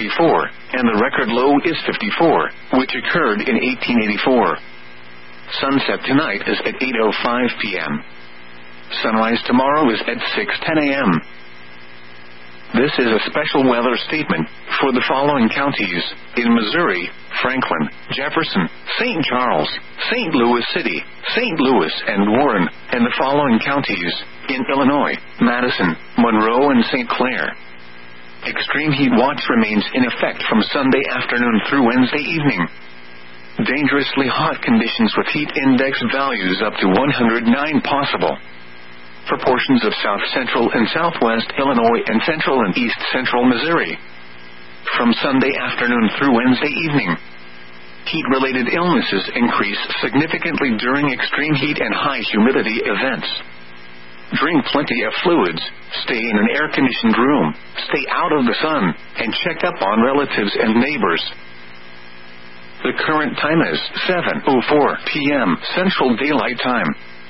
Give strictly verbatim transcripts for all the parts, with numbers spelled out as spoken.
sixty-four, and the record low is fifty-four, which occurred in eighteen eighty-four. Sunset tonight is at eight oh five p.m. Sunrise tomorrow is at six ten a.m. This is a special weather statement for the following counties in Missouri: Franklin, Jefferson, Saint Charles, Saint Louis City, Saint Louis, and Warren, and the following counties in Illinois: Madison, Monroe, and Saint Clair. Extreme heat watch remains in effect from Sunday afternoon through Wednesday evening. Dangerously hot conditions with heat index values up to one hundred nine possible for portions of south central and southwest Illinois and central and east central Missouri. From Sunday afternoon through Wednesday evening, heat-related illnesses increase significantly during extreme heat and high humidity events. Drink plenty of fluids, stay in an air-conditioned room, stay out of the sun, and check up on relatives and neighbors. The current time is seven oh four p.m. Central Daylight Time.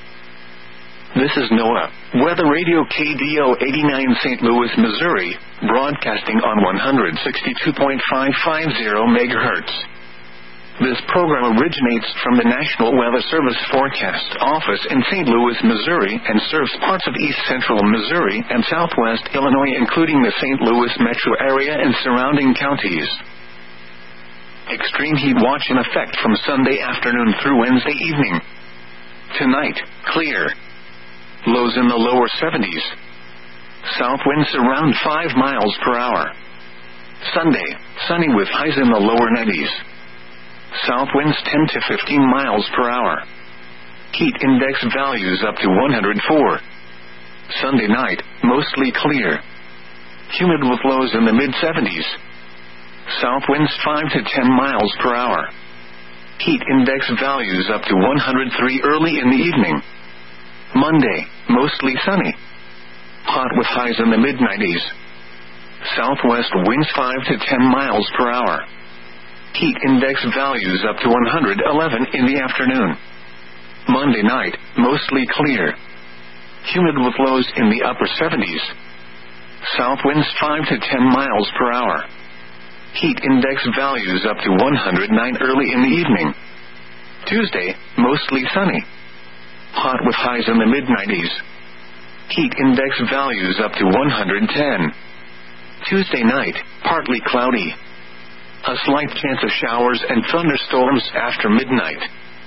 This is NOAA Weather Radio K D O eighty-nine Saint Louis, Missouri, broadcasting on one sixty-two point five five zero megahertz. This program originates from the National Weather Service Forecast Office in Saint Louis, Missouri, and serves parts of east central Missouri and southwest Illinois, including the Saint Louis metro area and surrounding counties. Extreme heat watch in effect from Sunday afternoon through Wednesday evening. Tonight, clear. Lows in the lower seventies. South winds around five miles per hour. Sunday, sunny with highs in the lower nineties. South winds ten to fifteen miles per hour. Heat index values up to one hundred four. Sunday night, mostly clear. Humid with lows in the mid seventies. South winds five to ten miles per hour. Heat index values up to one hundred three early in the evening. Monday, mostly sunny. Hot with highs in the mid nineties. Southwest winds five to ten miles per hour. Heat index values up to one hundred eleven in the afternoon. Monday night, mostly clear. Humid with lows in the upper seventies. South winds five to ten miles per hour. Heat index values up to one hundred nine early in the evening. Tuesday, mostly sunny. Hot with highs in the mid nineties. Heat index values up to one hundred ten. Tuesday night, partly cloudy. A slight chance of showers and thunderstorms after midnight.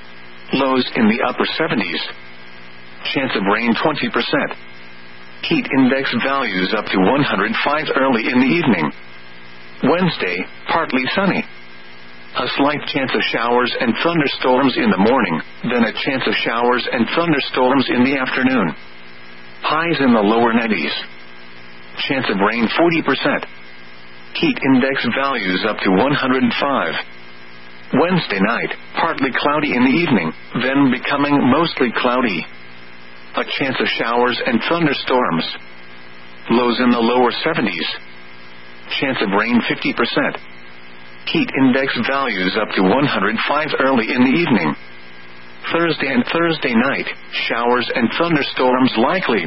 Lows in the upper seventies. Chance of rain twenty percent. Heat index values up to one hundred five early in the evening. Wednesday, partly sunny. A slight chance of showers and thunderstorms in the morning, then a chance of showers and thunderstorms in the afternoon. Highs in the lower nineties. Chance of rain forty percent. Heat index values up to one hundred five. Wednesday night, partly cloudy in the evening, then becoming mostly cloudy. A chance of showers and thunderstorms. Lows in the lower seventies. Chance of rain fifty percent. Heat index values up to one hundred five early in the evening. Thursday and Thursday night, showers and thunderstorms likely.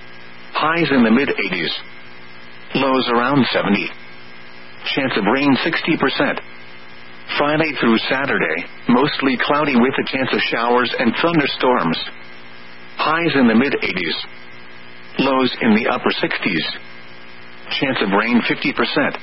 Highs in the mid eighties. Lows around seventy. Chance of rain sixty percent. Friday through Saturday, mostly cloudy with a chance of showers and thunderstorms. Highs in the mid eighties. Lows in the upper sixties. Chance of rain fifty percent.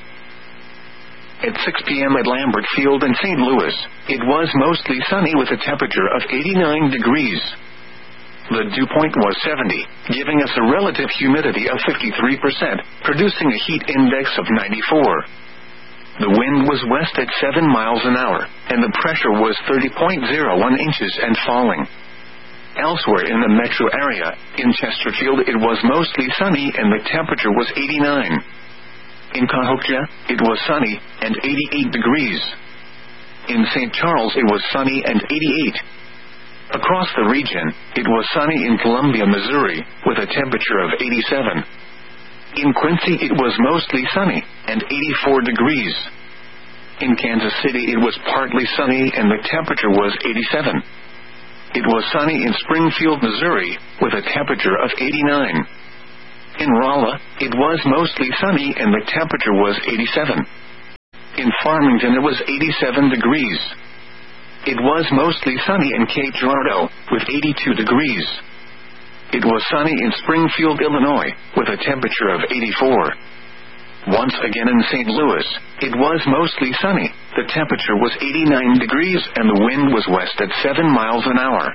At six p.m. at Lambert Field in Saint Louis, it was mostly sunny with a temperature of eighty-nine degrees. The dew point was seventy, giving us a relative humidity of fifty-three percent, producing a heat index of ninety-four. The wind was west at seven miles an hour, and the pressure was thirty point zero one inches and falling. Elsewhere in the metro area, in Chesterfield it was mostly sunny and the temperature was eighty-nine. In Cahokia, it was sunny and eighty-eight degrees. In Saint Charles it was sunny and eighty-eight. Across the region, it was sunny in Columbia, Missouri, with a temperature of eighty-seven. In Quincy it was mostly sunny and eighty-four degrees. In Kansas City it was partly sunny and the temperature was eighty-seven. It was sunny in Springfield, Missouri, with a temperature of eighty-nine. In Rolla, it was mostly sunny and the temperature was eighty-seven. In Farmington it was eighty-seven degrees. It was mostly sunny in Cape Girardeau, with eighty-two degrees. It was sunny in Springfield, Illinois, with a temperature of eighty-four. Once again in Saint Louis, it was mostly sunny. The temperature was eighty-nine degrees and the wind was west at seven miles an hour.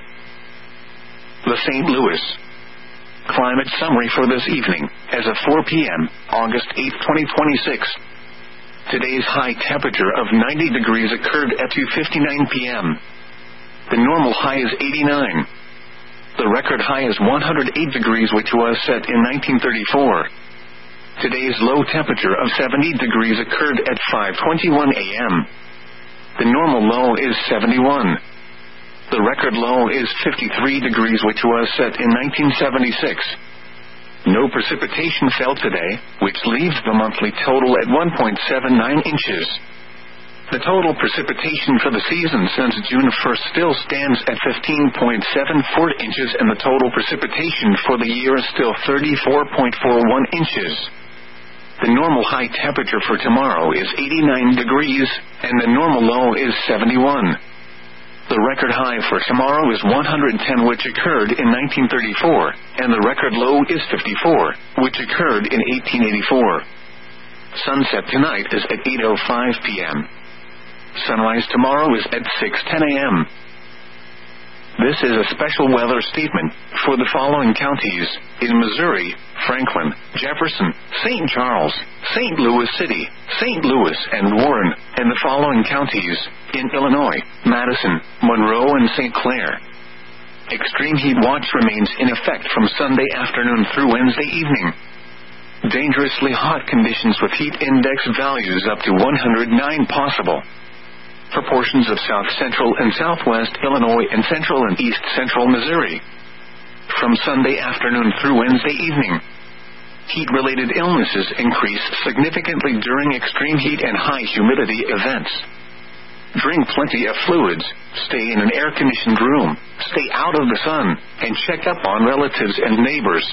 The Saint Louis climate summary for this evening, as of four p.m., August eighth, twenty twenty-six. Today's high temperature of ninety degrees occurred at two fifty-nine p.m. The normal high is eighty-nine. The record high is one hundred eight degrees, which was set in nineteen thirty-four. Today's low temperature of seventy degrees occurred at five twenty-one a.m. The normal low is seventy-one. The record low is fifty-three degrees, which was set in nineteen seventy-six. No precipitation fell today, which leaves the monthly total at one point seven nine inches. The total precipitation for the season since June first still stands at fifteen point seven four inches, and the total precipitation for the year is still thirty-four point four one inches. The normal high temperature for tomorrow is eighty-nine degrees, and the normal low is seventy-one. The record high for tomorrow is one hundred ten, which occurred in nineteen thirty-four, and the record low is fifty-four, which occurred in eighteen eighty-four. Sunset tonight is at eight oh five p.m. Sunrise tomorrow is at six ten a.m. This is a special weather statement for the following counties: in Missouri, Franklin, Jefferson, Saint Charles, Saint Louis City, Saint Louis, and Warren, and the following counties: in Illinois, Madison, Monroe, and Saint Clair. Extreme heat watch remains in effect from Sunday afternoon through Wednesday evening. Dangerously hot conditions with heat index values up to one hundred nine possible for portions of south central and southwest Illinois and central and east central Missouri. From Sunday afternoon through Wednesday evening, heat-related illnesses increase significantly during extreme heat and high humidity events. Drink plenty of fluids, stay in an air-conditioned room, stay out of the sun, and check up on relatives and neighbors.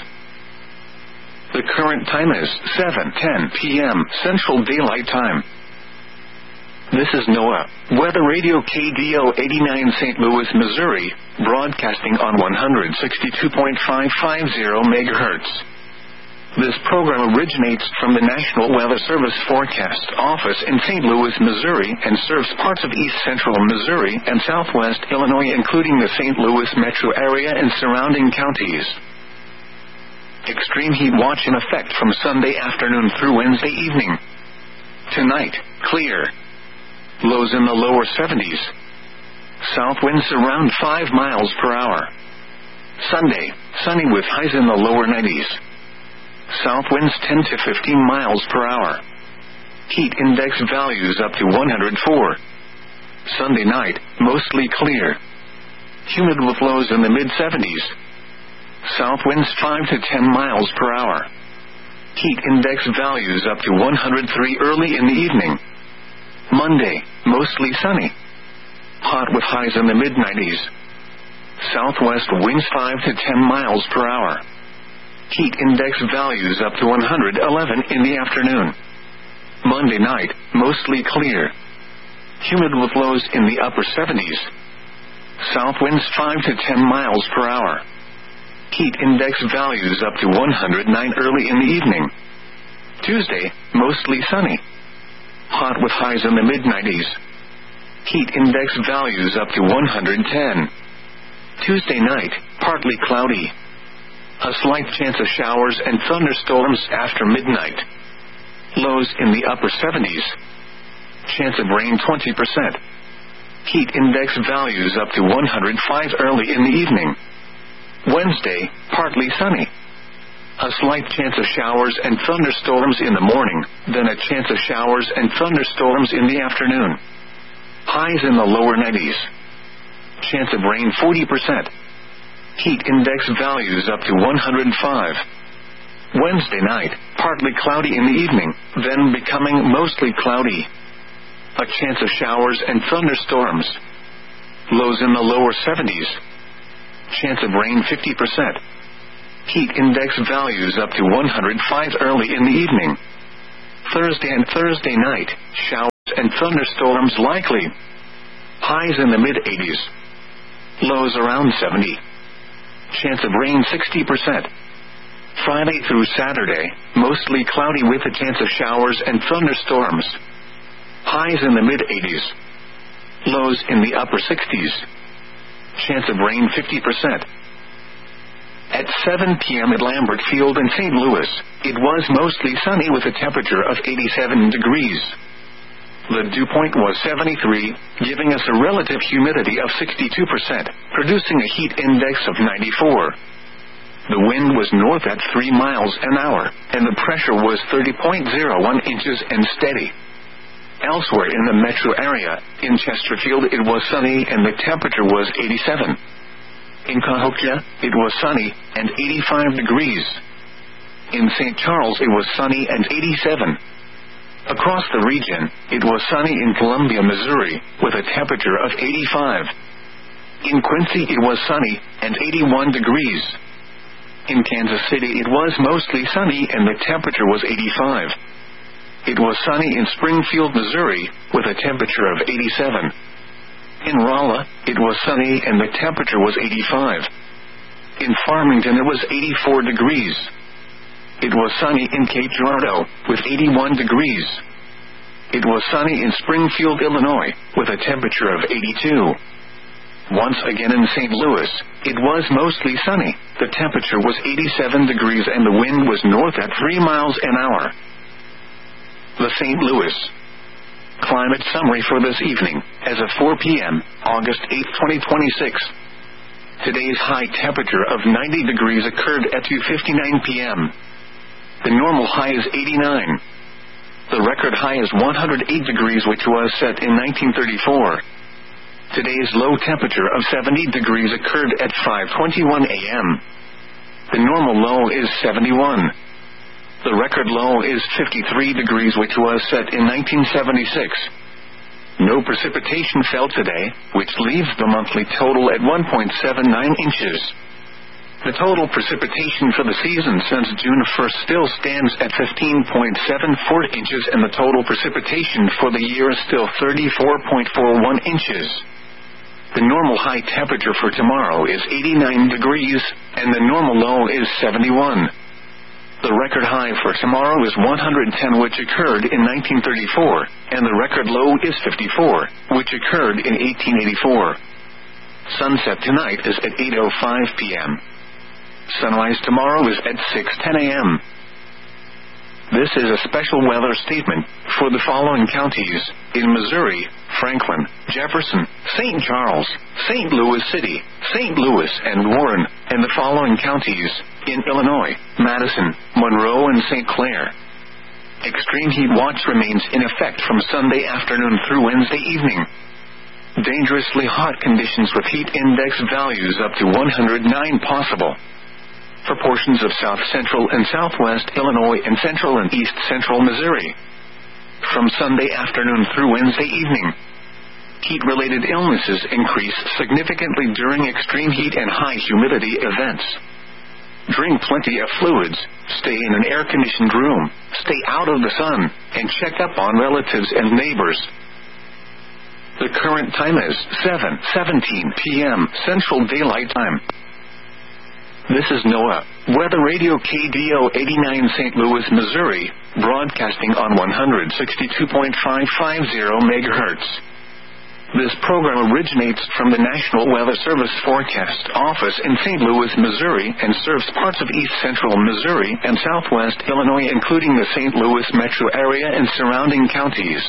The current time is seven ten p.m. Central Daylight Time. This is NOAA Weather Radio K D O eighty-nine Saint Louis, Missouri, broadcasting on one sixty-two point five five zero megahertz. This program originates from the National Weather Service Forecast Office in Saint Louis, Missouri, and serves parts of east central Missouri and southwest Illinois, including the Saint Louis metro area and surrounding counties. Extreme heat watch in effect from Sunday afternoon through Wednesday evening. Tonight, clear. Lows in the lower seventies. South winds around five miles per hour. Sunday, sunny with highs in the lower nineties. South winds ten to fifteen miles per hour. Heat index values up to one hundred four. Sunday night, mostly clear. Humid with lows in the mid seventies. South winds five to ten miles per hour. Heat index values up to one hundred three early in the evening. Monday, mostly sunny. Hot with highs in the mid nineties. Southwest winds five to ten miles per hour. Heat index values up to one hundred eleven in the afternoon. Monday night, mostly clear. Humid with lows in the upper seventies. South winds five to ten miles per hour. Heat index values up to one hundred nine early in the evening. Tuesday, mostly sunny. Hot with highs in the mid nineties. Heat index values up to one hundred ten. Tuesday night, partly cloudy. A slight chance of showers and thunderstorms after midnight. Lows in the upper seventies. Chance of rain twenty percent. Heat index values up to one hundred five early in the evening. Wednesday, partly sunny. A slight chance of showers and thunderstorms in the morning, then a chance of showers and thunderstorms in the afternoon. Highs in the lower nineties. Chance of rain forty percent. Heat index values up to one hundred five. Wednesday night, partly cloudy in the evening, then becoming mostly cloudy. A chance of showers and thunderstorms. Lows in the lower seventies. Chance of rain fifty percent. Heat index values up to one hundred five early in the evening. Thursday and Thursday night, showers and thunderstorms likely. Highs in the mid eighties. Lows around seventy. Chance of rain sixty percent. Friday through Saturday, mostly cloudy with a chance of showers and thunderstorms. Highs in the mid eighties. Lows in the upper sixties. Chance of rain fifty percent. At seven p.m. at Lambert Field in Saint Louis, it was mostly sunny with a temperature of eighty-seven degrees. The dew point was seventy-three, giving us a relative humidity of sixty-two percent, producing a heat index of ninety-four. The wind was north at three miles an hour, and the pressure was thirty point zero one inches and steady. Elsewhere in the metro area, in Chesterfield it was sunny and the temperature was eighty-seven. In Cahokia, it was sunny and eighty-five degrees. In Saint Charles it was sunny and eighty-seven. Across the region, it was sunny in Columbia, Missouri, with a temperature of eighty-five. In Quincy it was sunny and eighty-one degrees. In Kansas City it was mostly sunny and the temperature was eighty-five. It was sunny in Springfield, Missouri, with a temperature of eighty-seven. In Rolla, it was sunny and the temperature was eighty-five. In Farmington it was eighty-four degrees. It was sunny in Cape Girardeau, with eighty-one degrees. It was sunny in Springfield, Illinois, with a temperature of eighty-two. Once again in Saint Louis, it was mostly sunny. The temperature was eighty-seven degrees and the wind was north at three miles an hour. The Saint Louis climate summary for this evening, as of four p.m., August eighth, twenty twenty-six. Today's high temperature of ninety degrees occurred at two fifty-nine p.m. The normal high is eighty-nine. The record high is one hundred eight degrees, which was set in nineteen thirty-four. Today's low temperature of seventy degrees occurred at five twenty-one a.m. The normal low is seventy-one. The record low is fifty-three degrees, which was set in nineteen seventy-six. No precipitation fell today, which leaves the monthly total at one point seven nine inches. The total precipitation for the season since June first still stands at fifteen point seven four inches, and the total precipitation for the year is still thirty-four point four one inches. The normal high temperature for tomorrow is eighty-nine degrees, and the normal low is seventy-one. The record high for tomorrow is one hundred ten, which occurred in nineteen thirty-four, and the record low is fifty-four, which occurred in eighteen eighty-four. Sunset tonight is at eight oh five p.m. Sunrise tomorrow is at six ten a.m. This is a special weather statement for the following counties: in Missouri, Franklin, Jefferson, Saint Charles, Saint Louis City, Saint Louis, and Warren, and the following counties: in Illinois, Madison, Monroe, and Saint Clair. Extreme heat watch remains in effect from Sunday afternoon through Wednesday evening. Dangerously hot conditions with heat index values up to one hundred nine possible for portions of south central and southwest Illinois and central and east central Missouri. From Sunday afternoon through Wednesday evening, heat-related illnesses increase significantly during extreme heat and high humidity events. Drink plenty of fluids, stay in an air-conditioned room, stay out of the sun, and check up on relatives and neighbors. The current time is seven seventeen p.m. Central Daylight Time. This is NOAA Weather Radio K D O eighty-nine Saint Louis, Missouri, broadcasting on one sixty-two point five five zero megahertz. This program originates from the National Weather Service Forecast Office in Saint Louis, Missouri, and serves parts of east central Missouri and southwest Illinois, including the Saint Louis metro area and surrounding counties.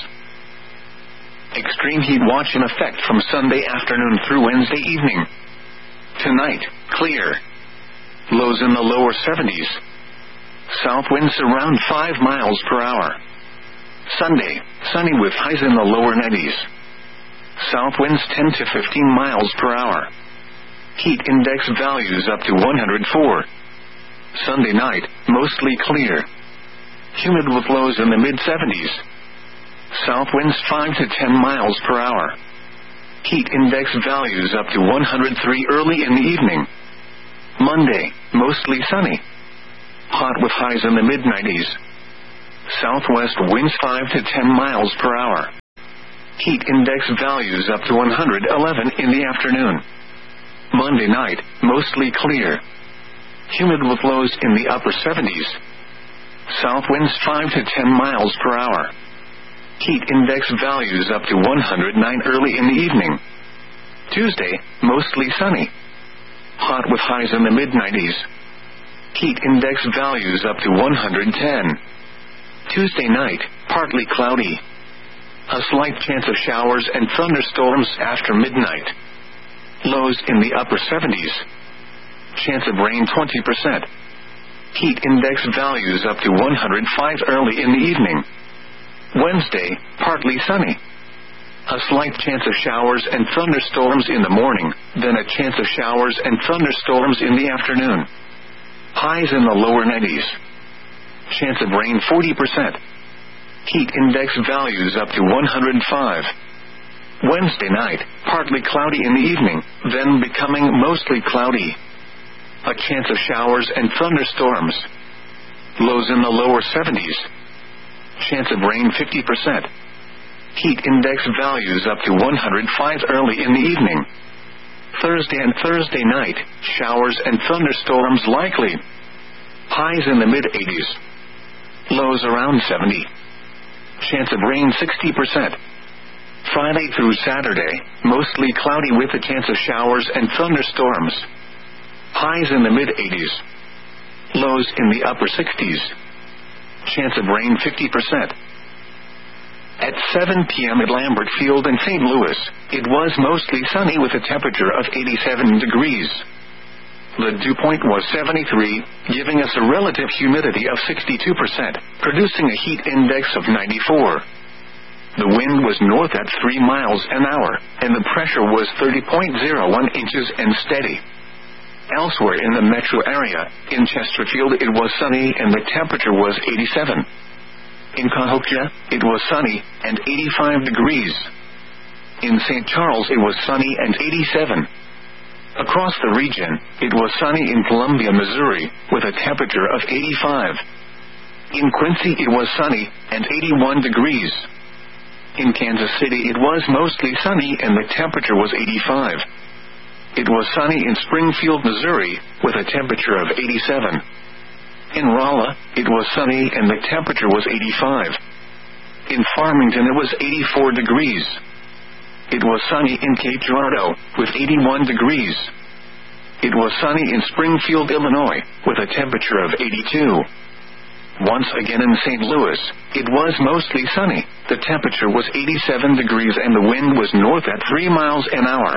Extreme heat watch in effect from Sunday afternoon through Wednesday evening. Tonight, clear. Lows in the lower seventies. South winds around five miles per hour. Sunday, sunny with highs in the lower nineties. South winds ten to fifteen miles per hour. Heat index values up to one hundred four. Sunday night, mostly clear. Humid with lows in the mid seventies. South winds five to ten miles per hour. Heat index values up to one hundred three early in the evening. Monday, mostly sunny. Hot with highs in the mid nineties. Southwest winds five to ten miles per hour. Heat index values up to one hundred eleven in the afternoon. Monday night, mostly clear. Humid with lows in the upper seventies. South winds five to ten miles per hour. Heat index values up to one hundred nine early in the evening. Tuesday, mostly sunny. Hot with highs in the mid nineties. Heat index values up to one hundred ten. Tuesday night, partly cloudy. A slight chance of showers and thunderstorms after midnight. Lows in the upper seventies. Chance of rain twenty percent. Heat index values up to one hundred five early in the evening. Wednesday, partly sunny. A slight chance of showers and thunderstorms in the morning, then a chance of showers and thunderstorms in the afternoon. Highs in the lower nineties. Chance of rain forty percent. Heat index values up to one hundred five. Wednesday night, partly cloudy in the evening, then becoming mostly cloudy. A chance of showers and thunderstorms. Lows in the lower seventies. Chance of rain fifty percent. Heat index values up to one hundred five early in the evening. Thursday and Thursday night, showers and thunderstorms likely. Highs in the mid eighties. Lows around seventy. Chance of rain sixty percent. Friday through Saturday, mostly cloudy with a chance of showers and thunderstorms. Highs in the mid eighties. Lows in the upper sixties. Chance of rain fifty percent. At seven p.m. at Lambert Field in Saint Louis, it was mostly sunny with a temperature of eighty-seven degrees. The dew point was seventy-three, giving us a relative humidity of sixty-two percent, producing a heat index of ninety-four. The wind was north at three miles an hour, and the pressure was thirty point zero one inches and steady. Elsewhere in the metro area, in Chesterfield it was sunny and the temperature was eighty-seven. In Cahokia, it was sunny and eighty-five degrees. In Saint Charles it was sunny and eighty-seven. Across the region, it was sunny in Columbia, Missouri, with a temperature of eighty-five. In Quincy it was sunny and eighty-one degrees. In Kansas City it was mostly sunny and the temperature was eighty-five. It was sunny in Springfield, Missouri, with a temperature of eighty-seven. In Rolla, it was sunny and the temperature was eighty-five. In Farmington it was eighty-four degrees. It was sunny in Cape Girardeau, with eighty-one degrees. It was sunny in Springfield, Illinois, with a temperature of eighty-two. Once again in Saint Louis, it was mostly sunny. The temperature was eighty-seven degrees and the wind was north at three miles an hour.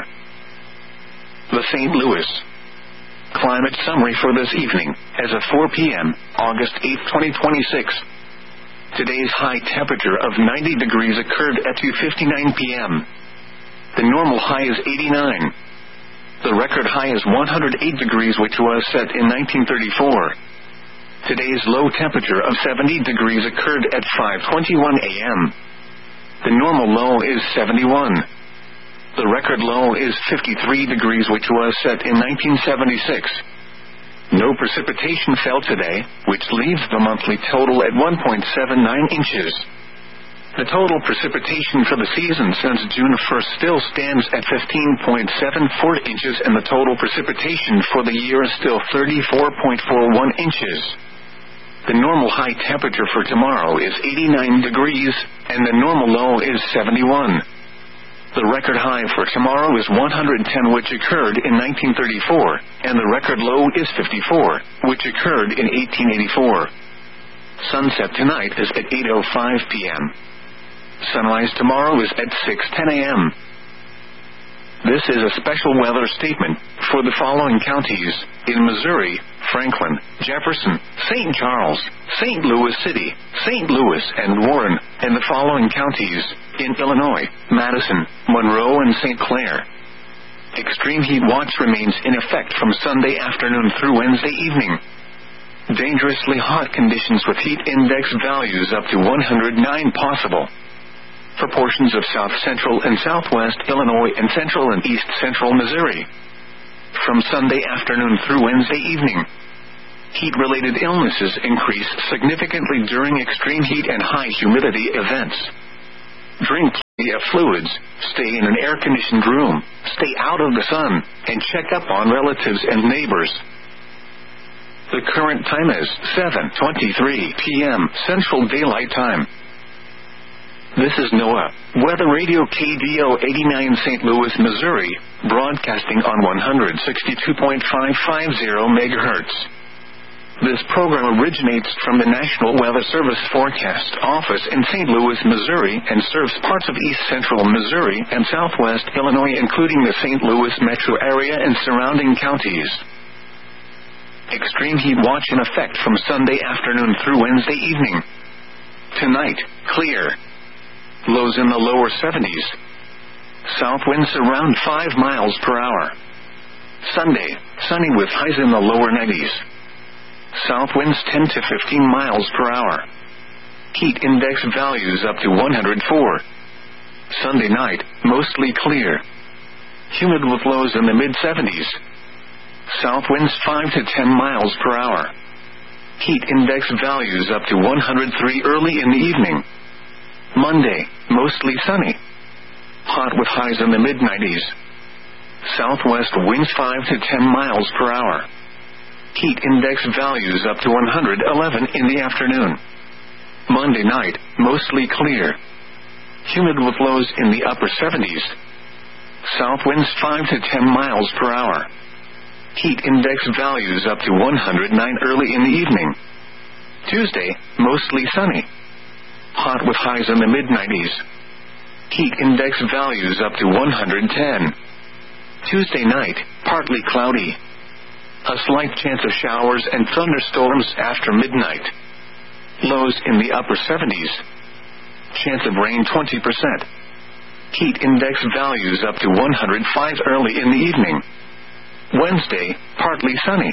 The Saint Louis climate summary for this evening, as of four p.m., August eighth, twenty twenty-six. Today's high temperature of ninety degrees occurred at two fifty-nine p.m. The normal high is eighty-nine. The record high is one hundred eight degrees, which was set in nineteen thirty-four. Today's low temperature of seventy degrees occurred at five twenty-one a.m. The normal low is seventy-one. The record low is fifty-three degrees, which was set in nineteen seventy-six. No precipitation fell today, which leaves the monthly total at one point seven nine inches. The total precipitation for the season since June first still stands at fifteen point seven four inches, and the total precipitation for the year is still thirty-four point four one inches. The normal high temperature for tomorrow is eighty-nine degrees, and the normal low is seventy-one. The record high for tomorrow is one hundred ten, which occurred in nineteen thirty-four, and the record low is fifty-four, which occurred in eighteen eighty-four. Sunset tonight is at eight oh five p.m. Sunrise tomorrow is at six ten a.m. This is a special weather statement for the following counties: in Missouri, Franklin, Jefferson, Saint Charles, Saint Louis City, Saint Louis, and Warren, and the following counties: in Illinois, Madison, Monroe, and Saint Clair. Extreme heat watch remains in effect from Sunday afternoon through Wednesday evening. Dangerously hot conditions with heat index values up to one hundred nine possible for portions of south central and southwest Illinois and central and east central Missouri. From Sunday afternoon through Wednesday evening, heat-related illnesses increase significantly during extreme heat and high humidity events. Drink of fluids, stay in an air-conditioned room, stay out of the sun, and check up on relatives and neighbors. The current time is seven twenty-three p.m. Central Daylight Time. This is NOAA Weather Radio K D O eighty-nine Saint Louis, Missouri, broadcasting on one sixty-two point five five zero megahertz. This program originates from the National Weather Service Forecast Office in Saint Louis, Missouri, and serves parts of east central Missouri and southwest Illinois, including the Saint Louis metro area and surrounding counties. Extreme heat watch in effect from Sunday afternoon through Wednesday evening. Tonight, clear. Lows in the lower seventies. South winds around five miles per hour. Sunday, sunny with highs in the lower nineties. South winds ten to fifteen miles per hour. Heat index values up to one hundred four. Sunday night, mostly clear. Humid with lows in the mid seventies. South winds five to ten miles per hour. Heat index values up to one hundred three early in the evening. Monday, mostly sunny. Hot with highs in the mid nineties. Southwest winds five to ten miles per hour. Heat index values up to one hundred eleven in the afternoon. Monday night, mostly clear. Humid with lows in the upper seventies. South winds five to ten miles per hour. Heat index values up to one hundred nine early in the evening. Tuesday, mostly sunny. Hot with highs in the mid nineties. Heat index values up to one hundred ten. Tuesday night, partly cloudy. A slight chance of showers and thunderstorms after midnight. Lows in the upper seventies. Chance of rain twenty percent. Heat index values up to one hundred five early in the evening. Wednesday, partly sunny.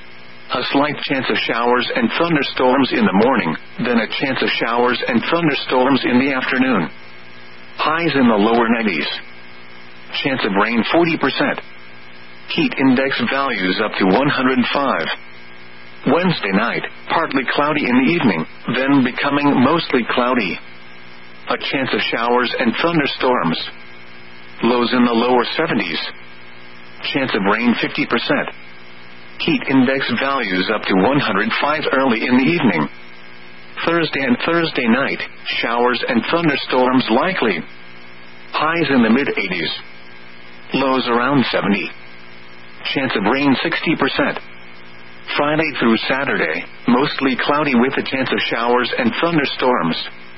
A slight chance of showers and thunderstorms in the morning, then a chance of showers and thunderstorms in the afternoon. Highs in the lower nineties. Chance of rain forty percent. Heat index values up to one hundred five. Wednesday night, partly cloudy in the evening, then becoming mostly cloudy. A chance of showers and thunderstorms. Lows in the lower seventies. Chance of rain fifty percent. Heat index values up to one hundred five early in the evening. Thursday and Thursday night, showers and thunderstorms likely. Highs in the mid eighties. Lows around seventy. Chance of rain sixty percent. Friday through Saturday, mostly cloudy with a chance of showers and thunderstorms.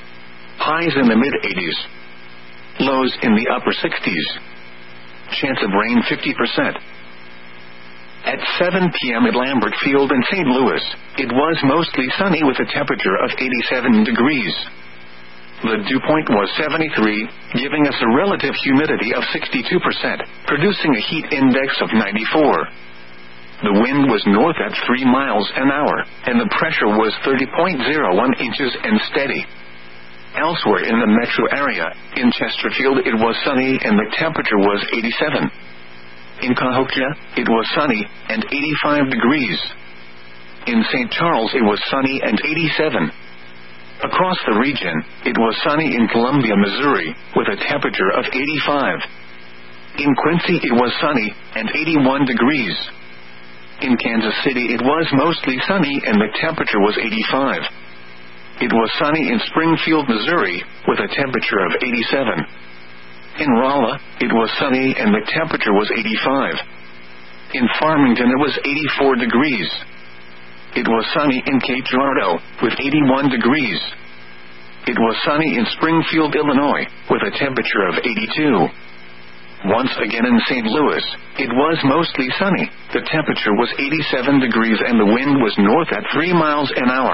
Highs in the mid eighties. Lows in the upper sixties. Chance of rain fifty percent. At seven p.m. at Lambert Field in Saint Louis, it was mostly sunny with a temperature of eighty-seven degrees. The dew point was seventy-three, giving us a relative humidity of sixty-two percent, producing a heat index of ninety-four. The wind was north at three miles an hour, and the pressure was thirty point zero one inches and steady. Elsewhere in the metro area, in Chesterfield it was sunny and the temperature was eighty-seven. In Cahokia, it was sunny and eighty-five degrees. In Saint Charles it was sunny and eighty-seven. Across the region, it was sunny in Columbia, Missouri, with a temperature of eighty-five. In Quincy it was sunny and eighty-one degrees. In Kansas City it was mostly sunny and the temperature was eighty-five. It was sunny in Springfield, Missouri, with a temperature of eighty-seven. In Rolla, it was sunny and the temperature was eighty-five. In Farmington it was eighty-four degrees. It was sunny in Cape Girardeau, with eighty-one degrees. It was sunny in Springfield, Illinois, with a temperature of eighty-two. Once again in Saint Louis, it was mostly sunny. The temperature was eighty-seven degrees and the wind was north at three miles an hour.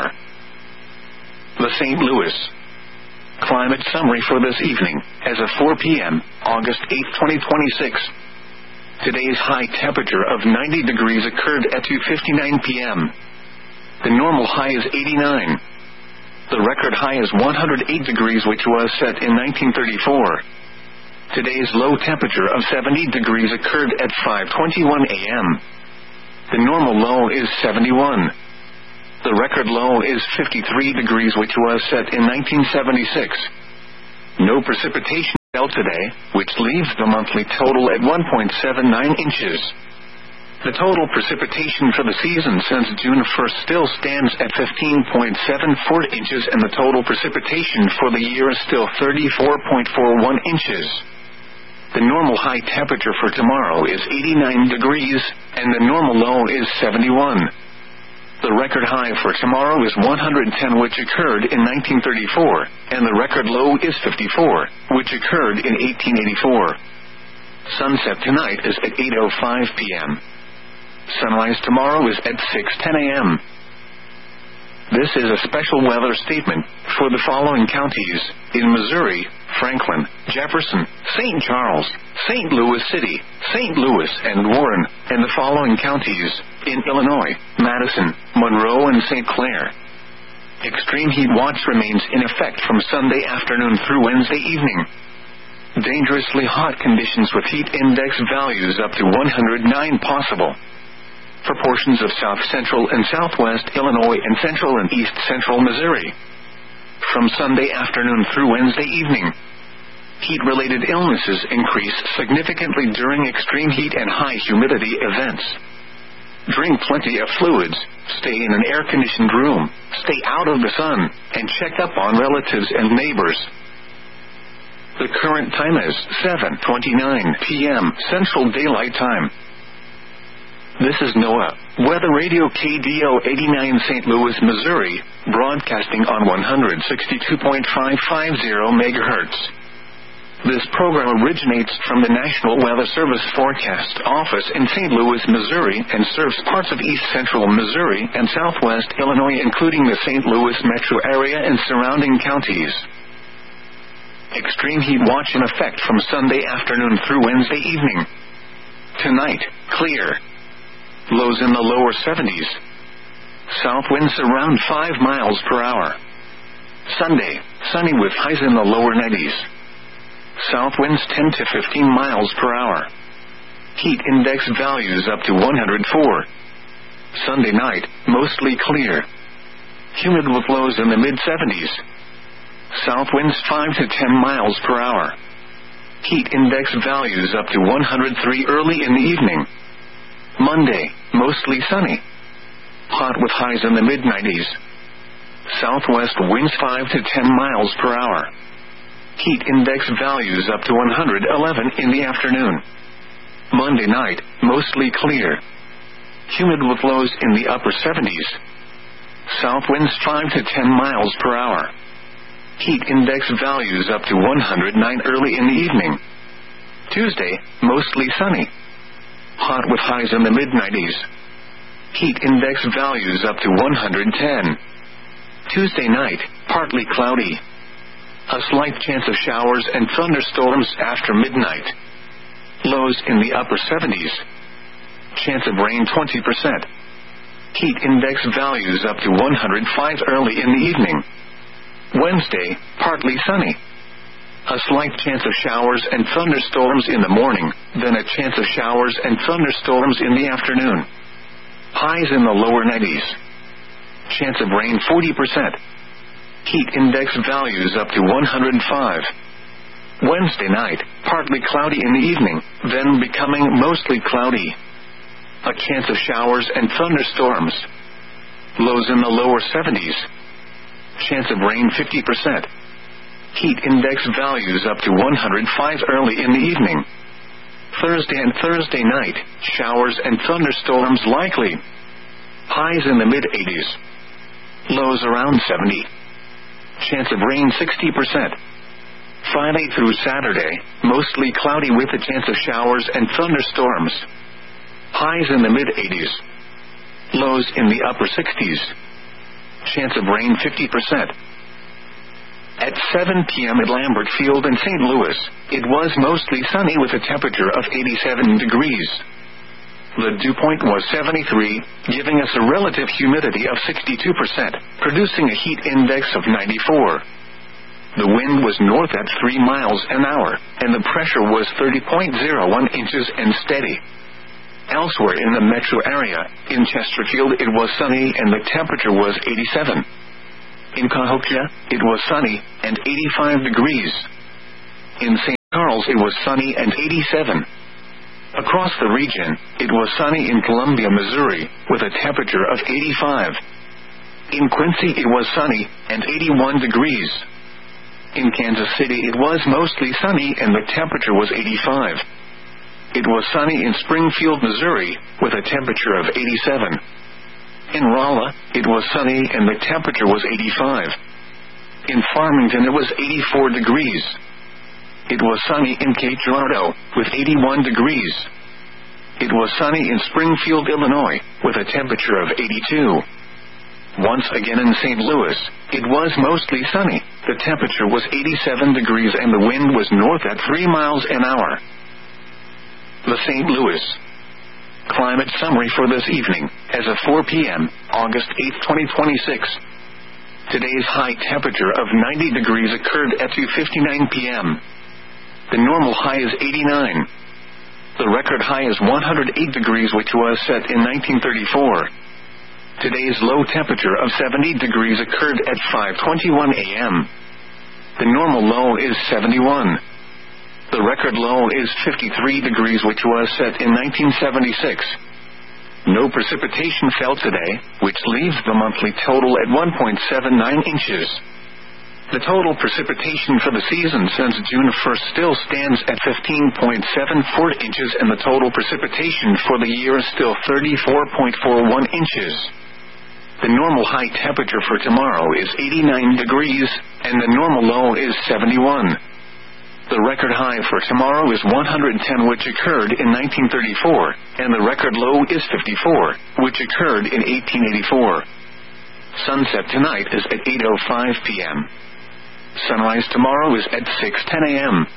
The Saint Louis climate summary for this evening, as of four p.m., August eighth, twenty twenty-six. Today's high temperature of ninety degrees occurred at two fifty-nine p.m. The normal high is eighty-nine. The record high is one hundred eight degrees, which was set in nineteen thirty-four. Today's low temperature of seventy degrees occurred at five twenty-one a.m. The normal low is seventy-one. The record low is fifty-three degrees, which was set in nineteen seventy-six. No precipitation today, which leaves the monthly total at one point seven nine inches. The total precipitation for the season since June first still stands at fifteen point seven four inches, and the total precipitation for the year is still thirty-four point four one inches. The normal high temperature for tomorrow is eighty-nine degrees, and the normal low is seventy-one. The record high for tomorrow is one hundred ten, which occurred in nineteen thirty-four, and the record low is fifty-four, which occurred in eighteen eighty-four. Sunset tonight is at eight oh five p.m. Sunrise tomorrow is at six ten a.m. This is a special weather statement for the following counties in Missouri: Franklin, Jefferson, Saint Charles, Saint Louis City, Saint Louis, and Warren, and the following counties in Illinois: Madison, Monroe, and Saint Clair. Extreme heat watch remains in effect from Sunday afternoon through Wednesday evening. Dangerously hot conditions with heat index values up to one hundred nine possible for portions of south central and southwest Illinois and central and east central Missouri. From Sunday afternoon through Wednesday evening, heat-related illnesses increase significantly during extreme heat and high humidity events. Drink plenty of fluids, stay in an air-conditioned room, stay out of the sun, and check up on relatives and neighbors. The current time is seven twenty-nine p.m. Central Daylight Time. This is NOAA Weather Radio K D O eighty-nine Saint Louis, Missouri, broadcasting on one sixty-two point five five zero megahertz. This program originates from the National Weather Service Forecast Office in Saint Louis, Missouri, and serves parts of east central Missouri and southwest Illinois, including the Saint Louis metro area and surrounding counties. Extreme heat watch in effect from Sunday afternoon through Wednesday evening. Tonight, clear. Lows in the lower seventies. South winds around five miles per hour. Sunday, sunny with highs in the lower nineties. South winds ten to fifteen miles per hour. Heat index values up to one hundred four. Sunday night, mostly clear. Humid with lows in the mid seventies. South winds five to ten miles per hour. Heat index values up to one hundred three early in the evening. Monday, mostly sunny. Hot with highs in the mid nineties. Southwest winds five to ten miles per hour. Heat index values up to one hundred eleven in the afternoon. Monday night, mostly clear. Humid with lows in the upper seventies. South winds five to ten miles per hour. Heat index values up to one hundred nine early in the evening. Tuesday, mostly sunny. Hot with highs in the mid nineties. Heat index values up to one hundred ten. Tuesday night, partly cloudy. A slight chance of showers and thunderstorms after midnight. Lows in the upper seventies. Chance of rain twenty percent. Heat index values up to one hundred five early in the evening. Wednesday, partly sunny. A slight chance of showers and thunderstorms in the morning, then a chance of showers and thunderstorms in the afternoon. Highs in the lower nineties. Chance of rain forty percent. Heat index values up to one hundred five. Wednesday night, partly cloudy in the evening, then becoming mostly cloudy. A chance of showers and thunderstorms. Lows in the lower seventies. Chance of rain fifty percent. Heat index values up to one hundred five early in the evening. Thursday and Thursday night, showers and thunderstorms likely. Highs in the mid eighties. Lows around seventy. Chance of rain sixty percent. Friday through Saturday, mostly cloudy with a chance of showers and thunderstorms. Highs in the mid eighties. Lows in the upper sixties. Chance of rain fifty percent. At seven p.m. at Lambert Field in Saint Louis, it was mostly sunny with a temperature of eighty-seven degrees. The dew point was seventy-three, giving us a relative humidity of sixty-two percent, producing a heat index of ninety-four. The wind was north at three miles an hour, and the pressure was thirty point zero one inches and steady. Elsewhere in the metro area, in Chesterfield it was sunny and the temperature was eighty-seven. In Cahokia, it was sunny and eighty-five degrees. In Saint Charles it was sunny and eighty-seven. Across the region, it was sunny in Columbia, Missouri, with a temperature of eighty-five. In Quincy it was sunny, and eighty-one degrees. In Kansas City it was mostly sunny and the temperature was eighty-five. It was sunny in Springfield, Missouri, with a temperature of eighty-seven. In Rolla, it was sunny and the temperature was eighty-five. In Farmington it was eighty-four degrees. It was sunny in Cape Girardeau, with eighty-one degrees. It was sunny in Springfield, Illinois, with a temperature of eighty-two. Once again in Saint Louis, it was mostly sunny, the temperature was eighty-seven degrees and the wind was north at three miles an hour. The Saint Louis climate summary for this evening, as of four p.m., August eighth, twenty twenty-six. Today's high temperature of ninety degrees occurred at two fifty-nine p.m. The normal high is eighty-nine. The record high is one hundred eight degrees, which was set in nineteen thirty-four. Today's low temperature of seventy degrees occurred at five twenty-one a.m. The normal low is seventy-one. The record low is fifty-three degrees, which was set in nineteen seventy-six. No precipitation fell today, which leaves the monthly total at one point seven nine inches. The total precipitation for the season since June first still stands at fifteen point seven four inches, and the total precipitation for the year is still thirty-four point four one inches. The normal high temperature for tomorrow is eighty-nine degrees, and the normal low is seventy-one. The record high for tomorrow is one hundred ten, which occurred in nineteen thirty-four, and the record low is fifty-four, which occurred in eighteen eighty-four. Sunset tonight is at eight oh five p.m. Sunrise tomorrow is at six ten a.m.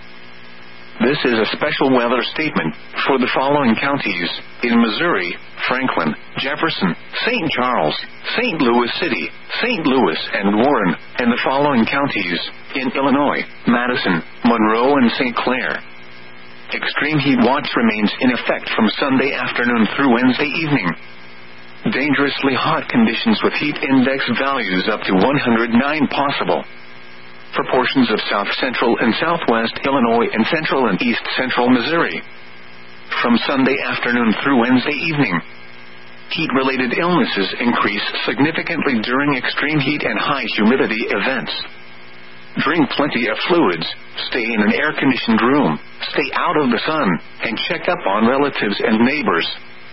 This is a special weather statement for the following counties: in Missouri, Franklin, Jefferson, Saint Charles, Saint Louis City, Saint Louis, and Warren, and the following counties: in Illinois, Madison, Monroe, and Saint Clair. Extreme heat watch remains in effect from Sunday afternoon through Wednesday evening. Dangerously hot conditions with heat index values up to one hundred nine possible for portions of south-central and southwest Illinois and central and east-central Missouri. From Sunday afternoon through Wednesday evening, heat-related illnesses increase significantly during extreme heat and high humidity events. Drink plenty of fluids, stay in an air-conditioned room, stay out of the sun, and check up on relatives and neighbors.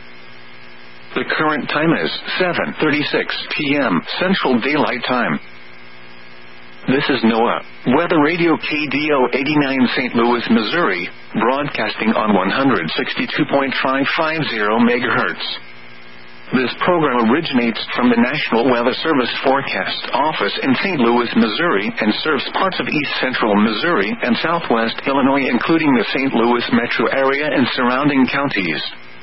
The current time is seven thirty-six p.m. Central Daylight Time. This is NOAA Weather Radio K D O eighty-nine Saint Louis, Missouri, broadcasting on one sixty-two point five five zero megahertz. This program originates from the National Weather Service Forecast Office in Saint Louis, Missouri, and serves parts of east-central Missouri and southwest Illinois, including the Saint Louis metro area and surrounding counties.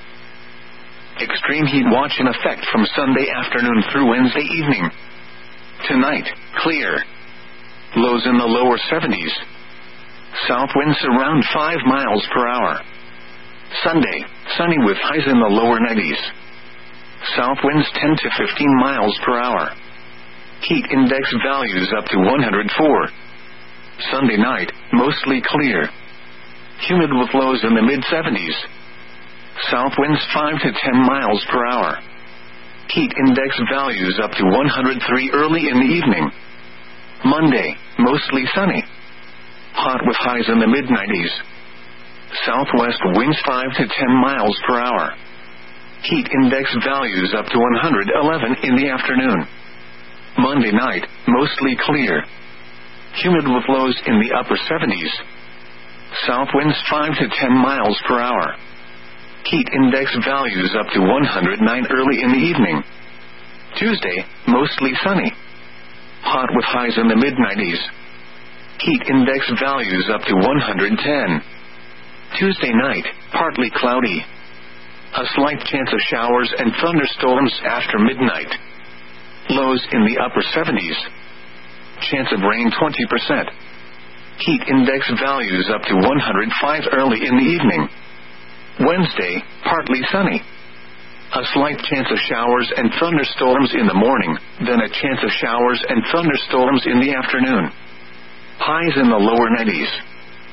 Extreme heat watch in effect from Sunday afternoon through Wednesday evening. Tonight, clear. Lows in the lower seventies. South winds around five miles per hour. Sunday, sunny with highs in the lower nineties. South winds ten to fifteen miles per hour. Heat index values up to one hundred four. Sunday night, mostly clear. Humid with lows in the mid-seventies. South winds five to ten miles per hour. Heat index values up to one hundred three early in the evening. Monday, mostly sunny. Hot with highs in the mid-nineties. Southwest winds five to ten miles per hour. Heat index values up to one hundred eleven in the afternoon. Monday night, mostly clear. Humid with lows in the upper seventies. South winds five to ten miles per hour. Heat index values up to one hundred nine early in the evening. Tuesday, mostly sunny. Hot with highs in the mid-nineties. Heat index values up to one hundred ten. Tuesday night, partly cloudy. A slight chance of showers and thunderstorms after midnight. Lows in the upper seventies. Chance of rain twenty percent. Heat index values up to one hundred five early in the evening. Wednesday, partly sunny. A slight chance of showers and thunderstorms in the morning, then a chance of showers and thunderstorms in the afternoon. Highs in the lower nineties.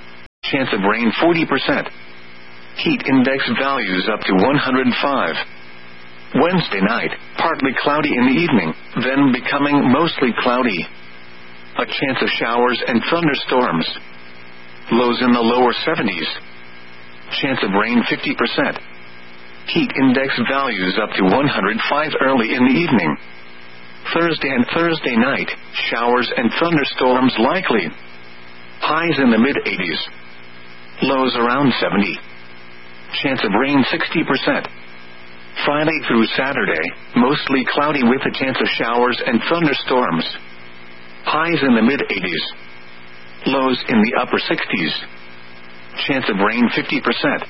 Chance of rain forty percent. Heat index values up to one hundred five. Wednesday night, partly cloudy in the evening, then becoming mostly cloudy. A chance of showers and thunderstorms. Lows in the lower seventies. Chance of rain fifty percent. Heat index values up to one hundred five early in the evening. Thursday and Thursday night, showers and thunderstorms likely. Highs in the mid eighties. Lows around seventy. Chance of rain sixty percent. Friday through Saturday, mostly cloudy with a chance of showers and thunderstorms. Highs in the mid eighties. Lows in the upper sixties. Chance of rain fifty percent.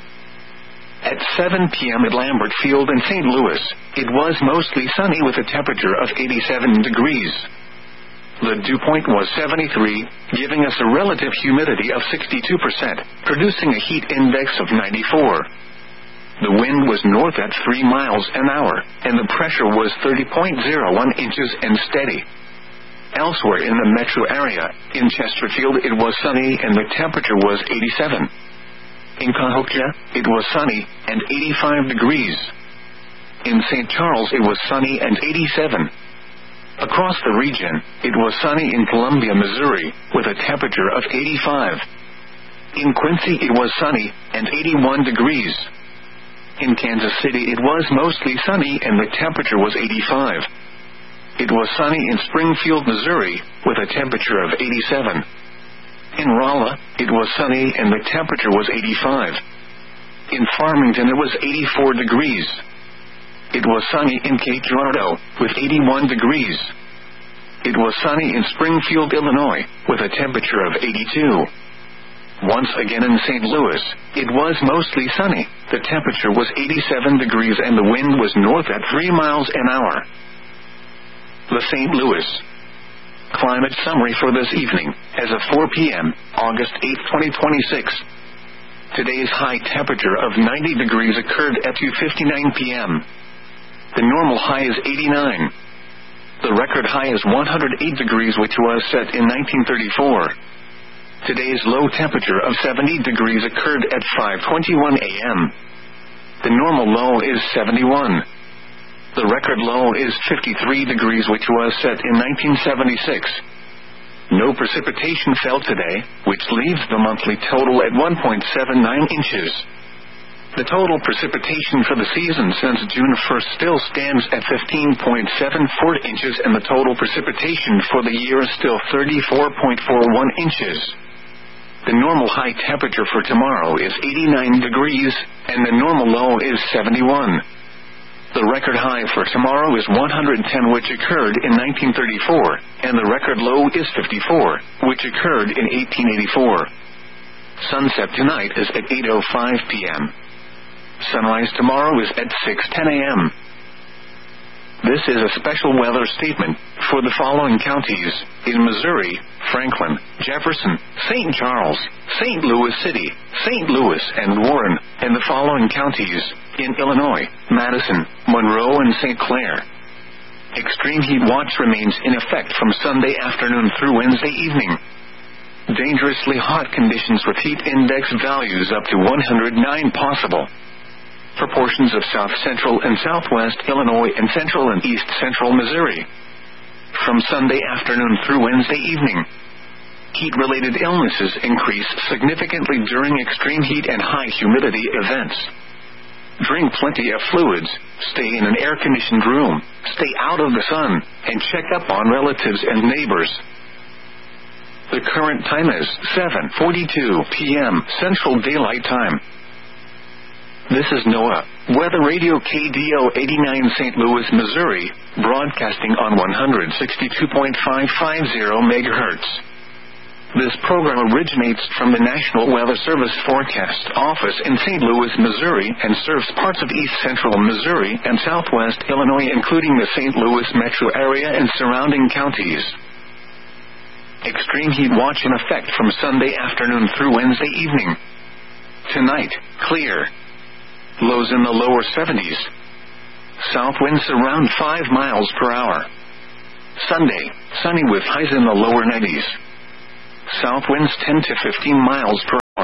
At seven p.m. at Lambert Field in Saint Louis, it was mostly sunny with a temperature of eighty-seven degrees. The dew point was seventy-three, giving us a relative humidity of sixty-two percent, producing a heat index of ninety-four. The wind was north at three miles an hour, and the pressure was thirty point zero one inches and steady. Elsewhere in the metro area, in Chesterfield it was sunny and the temperature was eighty-seven. In Cahokia, it was sunny and eighty-five degrees. In Saint Charles it was sunny and eighty-seven. Across the region, it was sunny in Columbia, Missouri, with a temperature of eighty-five. In Quincy it was sunny and eighty-one degrees. In Kansas City it was mostly sunny and the temperature was eighty-five. It was sunny in Springfield, Missouri, with a temperature of eighty-seven. In Rolla, it was sunny and the temperature was eighty-five. In Farmington it was eighty-four degrees. It was sunny in Cape Girardeau, with eighty-one degrees. It was sunny in Springfield, Illinois, with a temperature of eighty-two. Once again in Saint Louis, it was mostly sunny. The temperature was eighty-seven degrees and the wind was north at three miles an hour. The Saint Louis climate summary for this evening, as of four p.m., August eighth, twenty twenty-six. Today's high temperature of ninety degrees occurred at two fifty-nine p.m. The normal high is eighty-nine. The record high is one hundred eight degrees, which was set in nineteen thirty-four. Today's low temperature of seventy degrees occurred at five twenty-one a.m. The normal low is seventy-one. The record low is fifty-three degrees, which was set in nineteen seventy-six. No precipitation fell today, which leaves the monthly total at one point seven nine inches. The total precipitation for the season since June first still stands at fifteen point seven four inches, and the total precipitation for the year is still thirty-four point four one inches. The normal high temperature for tomorrow is eighty-nine degrees, and the normal low is seventy-one. The record high for tomorrow is one hundred ten, which occurred in nineteen thirty-four, and the record low is fifty-four, which occurred in eighteen eighty-four. Sunset tonight is at eight oh five p.m. Sunrise tomorrow is at six ten a.m. This is a special weather statement for the following counties: in Missouri, Franklin, Jefferson, Saint Charles, Saint Louis City, Saint Louis, and Warren, and the following counties: in Illinois, Madison, Monroe, and Saint Clair. Extreme heat watch remains in effect from Sunday afternoon through Wednesday evening. Dangerously hot conditions with heat index values up to one hundred nine possible for portions of south central and southwest Illinois and central and east central Missouri. From Sunday afternoon through Wednesday evening, heat-related illnesses increase significantly during extreme heat and high humidity events. Drink plenty of fluids, stay in an air-conditioned room, stay out of the sun, and check up on relatives and neighbors. The current time is seven forty-two p.m. Central Daylight Time. This is NOAA Weather Radio K D O eighty-nine Saint Louis, Missouri, broadcasting on one hundred sixty-two point five five zero megahertz. This program originates from the National Weather Service Forecast Office in Saint Louis, Missouri, and serves parts of east central Missouri and southwest Illinois, including the Saint Louis metro area and surrounding counties. Extreme heat watch in effect from Sunday afternoon through Wednesday evening. Tonight, clear. Lows in the lower seventies. South winds around five miles per hour. Sunday, sunny with highs in the lower nineties. South winds ten to fifteen miles per hour.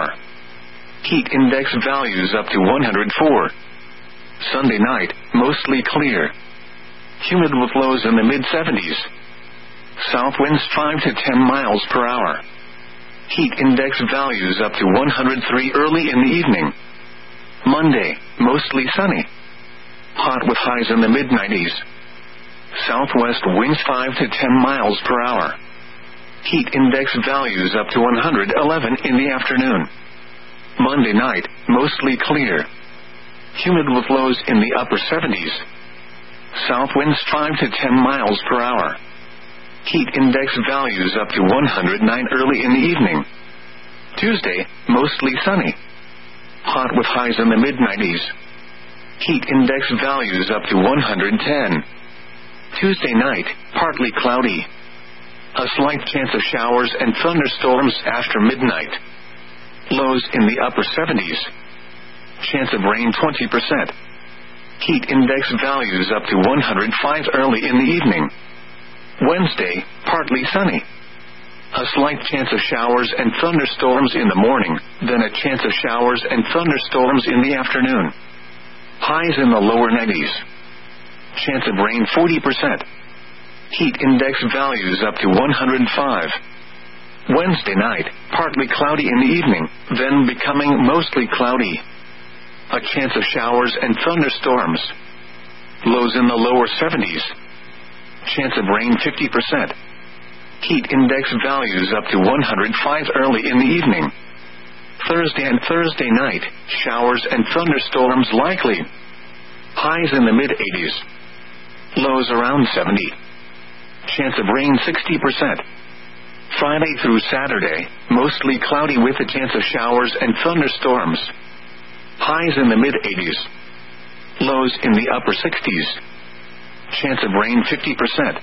Heat index values up to one hundred four. Sunday night, mostly clear. Humid with lows in the mid seventies. South winds five to ten miles per hour. Heat index values up to one hundred three early in the evening. Monday, mostly sunny. Hot with highs in the mid nineties. Southwest winds five to ten miles per hour. Heat index values up to one hundred eleven in the afternoon. Monday night, mostly clear. Humid with lows in the upper seventies. South winds five to ten miles per hour. Heat index values up to one hundred nine early in the evening. Tuesday, mostly sunny. Hot with highs in the mid nineties. Heat index values up to one hundred ten. Tuesday night, partly cloudy. A slight chance of showers and thunderstorms after midnight. Lows in the upper seventies. Chance of rain twenty percent. Heat index values up to one hundred five early in the evening. Wednesday, partly sunny. A slight chance of showers and thunderstorms in the morning, then a chance of showers and thunderstorms in the afternoon. Highs in the lower nineties. Chance of rain forty percent. Heat index values up to one hundred five. Wednesday night, partly cloudy in the evening, then becoming mostly cloudy. A chance of showers and thunderstorms. Lows in the lower seventies. Chance of rain fifty percent. Heat index values up to one hundred five early in the evening. Thursday and Thursday night, showers and thunderstorms likely. Highs in the mid eighties. Lows around seventy. Chance of rain sixty percent. Friday through Saturday, mostly cloudy with a chance of showers and thunderstorms. Highs in the mid eighties. Lows in the upper sixties. Chance of rain fifty percent.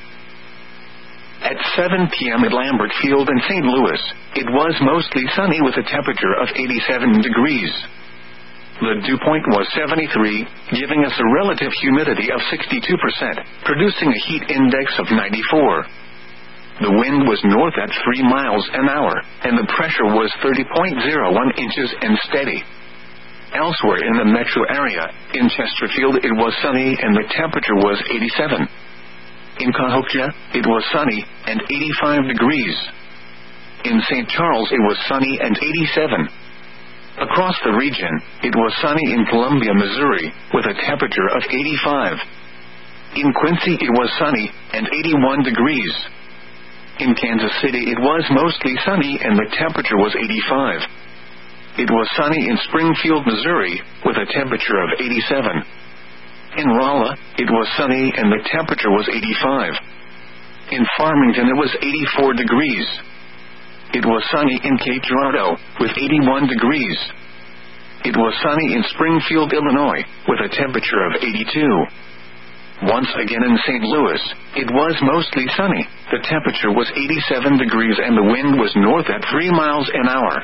At seven p.m. at Lambert Field in Saint Louis, it was mostly sunny with a temperature of eighty-seven degrees. The dew point was seventy-three, giving us a relative humidity of sixty-two percent, producing a heat index of ninety-four. The wind was north at three miles an hour, and the pressure was thirty point zero one inches and steady. Elsewhere in the metro area, in Chesterfield it was sunny and the temperature was eighty-seven. In Cahokia, it was sunny and eighty-five degrees. In Saint Charles it was sunny and eighty-seven. Across the region, it was sunny in Columbia, Missouri, with a temperature of eighty-five. In Quincy it was sunny and eighty-one degrees. In Kansas City it was mostly sunny and the temperature was eighty-five. It was sunny in Springfield, Missouri, with a temperature of eighty-seven. In Rolla, it was sunny and the temperature was eighty-five. In Farmington it was eighty-four degrees. It was sunny in Cape Girardeau, with eighty-one degrees. It was sunny in Springfield, Illinois, with a temperature of eighty-two. Once again in Saint Louis, it was mostly sunny. The temperature was eighty-seven degrees and the wind was north at three miles an hour.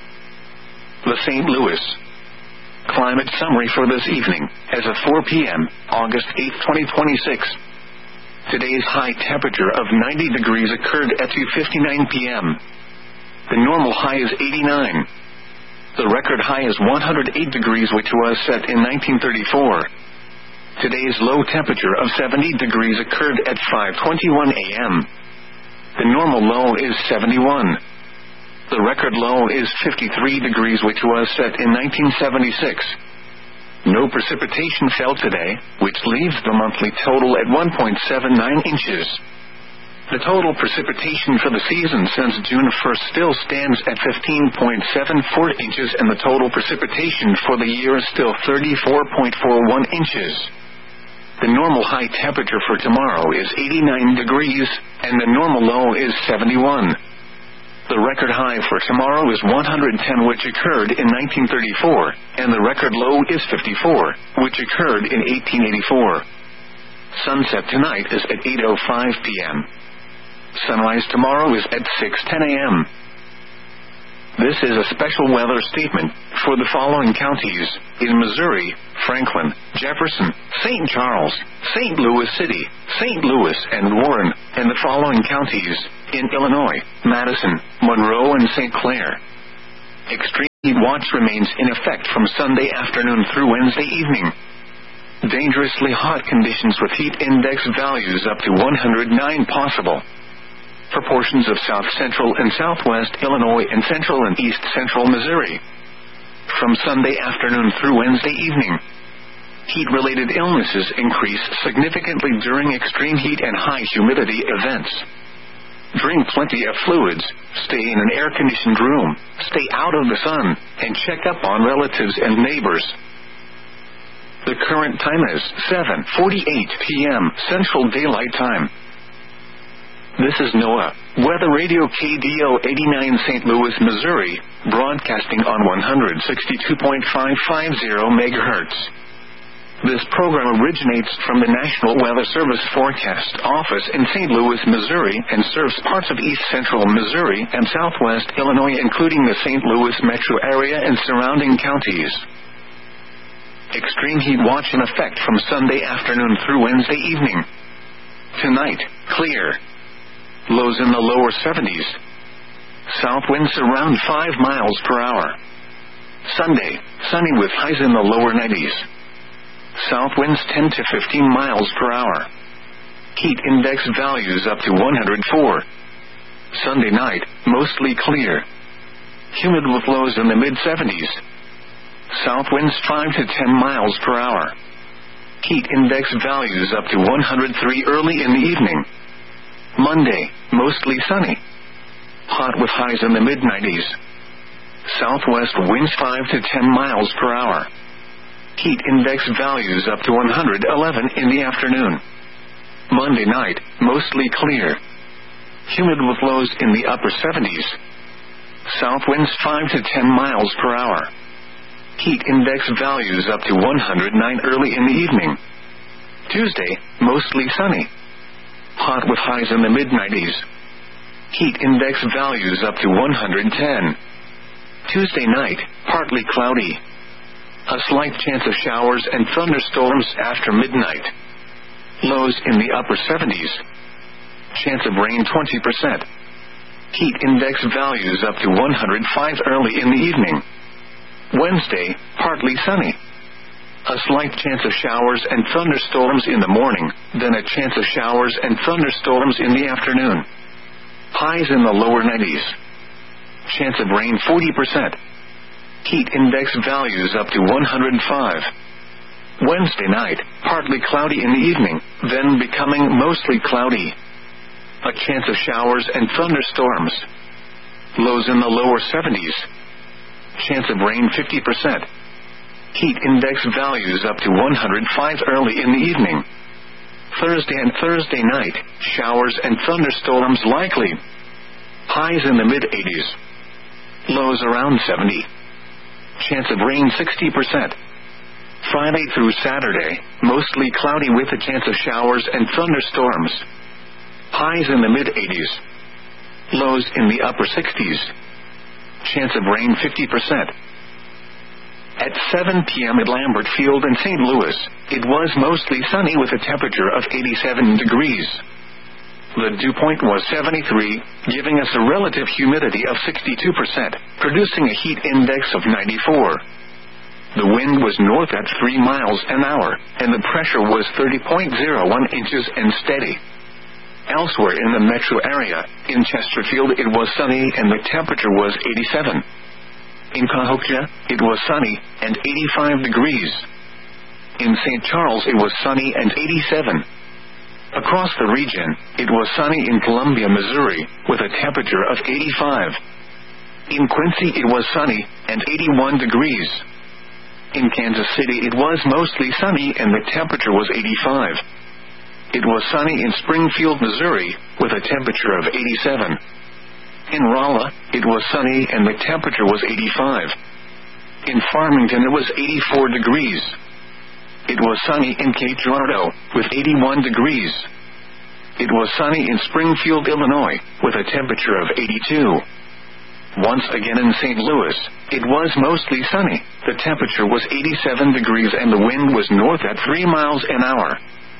The Saint Louis Climate Summary for this evening, as of four p.m., August eighth, twenty twenty-six. Today's high temperature of ninety degrees occurred at two fifty-nine p.m. The normal high is eighty-nine. The record high is one hundred eight degrees, which was set in nineteen thirty-four. Today's low temperature of seventy degrees occurred at five twenty-one a.m. The normal low is seventy-one. The record low is fifty-three degrees, which was set in nineteen seventy-six. No precipitation fell today, which leaves the monthly total at one point seven nine inches. The total precipitation for the season since June first still stands at fifteen point seven four inches, and the total precipitation for the year is still thirty-four point four one inches. The normal high temperature for tomorrow is eighty-nine degrees, and the normal low is seventy-one. The record high for tomorrow is one hundred ten, which occurred in nineteen thirty-four, and the record low is fifty-four, which occurred in eighteen eighty-four. Sunset tonight is at eight oh five p.m. Sunrise tomorrow is at six ten a.m. This is a special weather statement for the following counties: in Missouri, Franklin, Jefferson, Saint Charles, Saint Louis City, Saint Louis, and Warren, and the following counties: in Illinois, Madison, Monroe, and Saint Clair. Extreme Heat watch remains in effect from Sunday afternoon through Wednesday evening. Dangerously hot conditions with heat index values up to one hundred nine possible. For portions of south central and southwest Illinois and central and east central Missouri. From Sunday afternoon through Wednesday evening. Heat-related illnesses increase significantly during extreme heat and high humidity events. Drink plenty of fluids, stay in an air-conditioned room, stay out of the sun, and check up on relatives and neighbors. The current time is seven forty-eight p.m. Central Daylight Time. This is NOAA, Weather Radio K D O eighty-nine Saint Louis, Missouri, broadcasting on one sixty-two point five five zero megahertz. This program originates from the National Weather Service Forecast Office in Saint Louis, Missouri, and serves parts of east central Missouri and southwest Illinois, including the Saint Louis metro area and surrounding counties. Extreme heat watch in effect from Sunday afternoon through Wednesday evening. Tonight, clear. Lows in the lower seventies. South winds around five miles per hour. Sunday, sunny with highs in the lower nineties. South winds ten to fifteen miles per hour. Heat index values up to one hundred four. Sunday night, mostly clear. Humid with lows in the mid seventies. South winds five to ten miles per hour. Heat index values up to one hundred three early in the evening. Monday, mostly sunny. Hot with highs in the mid nineties. Southwest winds five to ten miles per hour. Heat index values up to one hundred eleven in the afternoon. Monday night, mostly clear. Humid with lows in the upper seventies. South winds five to ten miles per hour. Heat index values up to one hundred nine early in the evening. Tuesday, mostly sunny. Hot with highs in the mid nineties. Heat index values up to one hundred ten. Tuesday night, partly cloudy. A slight chance of showers and thunderstorms after midnight. Lows in the upper seventies. Chance of rain twenty percent. Heat index values up to one hundred five early in the evening. Wednesday, partly sunny. A slight chance of showers and thunderstorms in the morning, then a chance of showers and thunderstorms in the afternoon. Highs in the lower nineties. Chance of rain forty percent. Heat index values up to one hundred five. Wednesday night, partly cloudy in the evening, then becoming mostly cloudy. A chance of showers and thunderstorms. Lows in the lower seventies. Chance of rain fifty percent. Heat index values up to one hundred five early in the evening. Thursday and Thursday night, showers and thunderstorms likely. Highs in the mid eighties. Lows around seventy. Chance of rain sixty percent. Friday through Saturday, mostly cloudy with a chance of showers and thunderstorms. Highs in the mid eighties. Lows in the upper sixties. Chance of rain fifty percent. At seven p.m. at Lambert Field in Saint Louis, it was mostly sunny with a temperature of eighty-seven degrees. The dew point was seventy-three, giving us a relative humidity of sixty-two percent, producing a heat index of ninety-four. The wind was north at three miles an hour, and the pressure was thirty point zero one inches and steady. Elsewhere in the metro area, in Chesterfield it was sunny and the temperature was eighty-seven. In Cahokia, it was sunny and eighty-five degrees. In Saint Charles it was sunny and eighty-seven. Across the region, it was sunny in Columbia, Missouri, with a temperature of eighty-five. In Quincy it was sunny and eighty-one degrees. In Kansas City it was mostly sunny and the temperature was eighty-five. It was sunny in Springfield, Missouri, with a temperature of eighty-seven. In Rolla, it was sunny and the temperature was eighty-five. In Farmington it was eighty-four degrees. It was sunny in Cape Girardeau, with eighty-one degrees. It was sunny in Springfield, Illinois, with a temperature of eighty-two. Once again in Saint Louis, it was mostly sunny, the temperature was eighty-seven degrees and the wind was north at three miles an hour.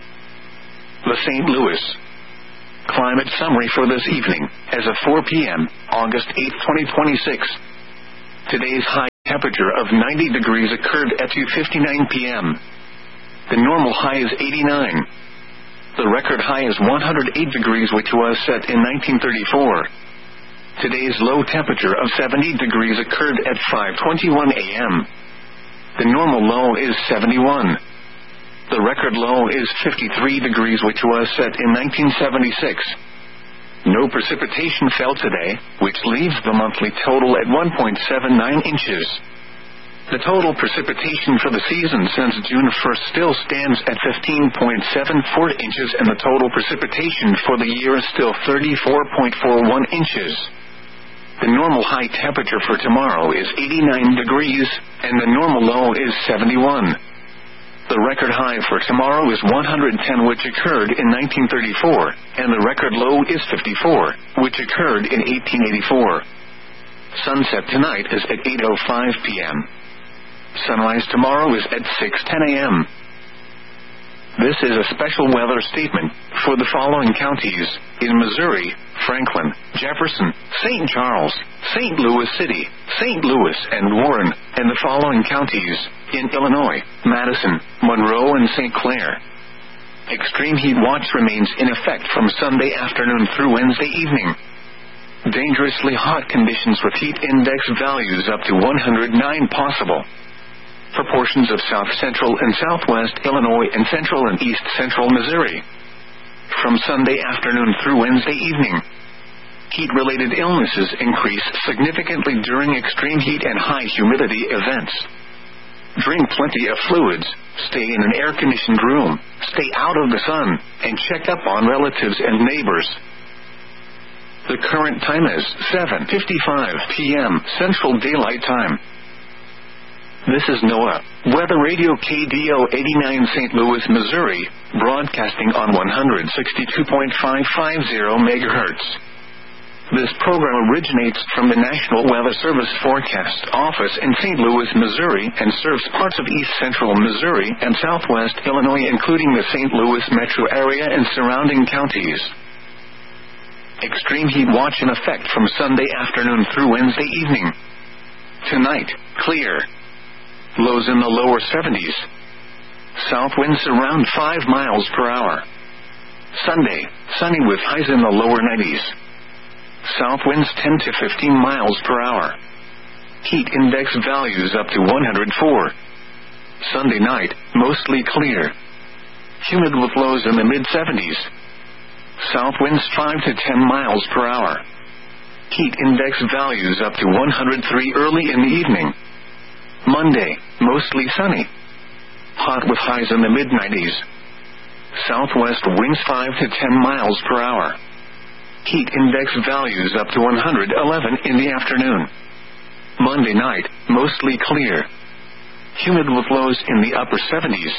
The Saint Louis climate summary for this evening, as of four p.m., August eighth, twenty twenty-six. Today's high temperature of ninety degrees occurred at two fifty-nine p.m. The normal high is eighty-nine. The record high is one hundred eight degrees, which was set in nineteen thirty-four. Today's low temperature of seventy degrees occurred at five twenty-one a.m. The normal low is seventy-one. The record low is fifty-three degrees, which was set in nineteen seventy-six. No precipitation fell today, which leaves the monthly total at one point seven nine inches. The total precipitation for the season since June first still stands at fifteen point seven four inches, and the total precipitation for the year is still thirty-four point four one inches. The normal high temperature for tomorrow is eighty-nine degrees, and the normal low is seventy-one. The record high for tomorrow is one hundred ten, which occurred in nineteen thirty-four, and the record low is fifty-four, which occurred in eighteen eighty-four. Sunset tonight is at eight oh five p.m. Sunrise tomorrow is at six ten a.m. This is a special weather statement for the following counties in Missouri: Franklin, Jefferson, Saint Charles, Saint Louis City, Saint Louis, and Warren, and the following counties in Illinois: Madison, Monroe, and Saint Clair. Extreme heat watch remains in effect from Sunday afternoon through Wednesday evening. Dangerously hot conditions with heat index values up to one hundred nine possible for portions of south central and southwest Illinois and central and east central Missouri. From Sunday afternoon through Wednesday evening, heat-related illnesses increase significantly during extreme heat and high humidity events. Drink plenty of fluids, stay in an air-conditioned room, stay out of the sun, and check up on relatives and neighbors. The current time is seven fifty-five p.m. Central Daylight Time. This is NOAA Weather Radio K D O eighty-nine Saint Louis, Missouri, broadcasting on one sixty-two point five five zero megahertz. This program originates from the National Weather Service Forecast Office in Saint Louis, Missouri, and serves parts of east central Missouri and southwest Illinois, including the Saint Louis metro area and surrounding counties. Extreme heat watch in effect from Sunday afternoon through Wednesday evening. Tonight, clear. Lows in the lower seventies. South winds around five miles per hour. Sunday, sunny with highs in the lower nineties. South winds ten to fifteen miles per hour. Heat index values up to one hundred four. Sunday night, mostly clear. Humid with lows in the mid seventies. South winds five to ten miles per hour. Heat index values up to one hundred three early in the evening. Monday, mostly sunny. Hot with highs in the mid nineties. Southwest winds five to ten miles per hour. Heat index values up to one hundred eleven in the afternoon. Monday night, mostly clear. Humid with lows in the upper seventies.